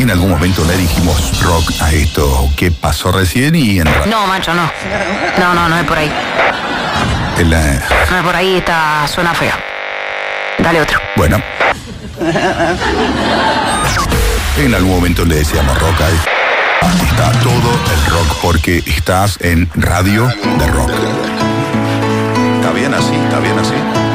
En algún momento le dijimos rock a esto que pasó recién y en No, macho, no. No es por ahí. No es por ahí, suena feo. Dale otro. Bueno. En algún momento le decíamos rock a esto. Está todo el rock porque estás en Radio de Rock. ¿Está bien así? ¿Está bien así?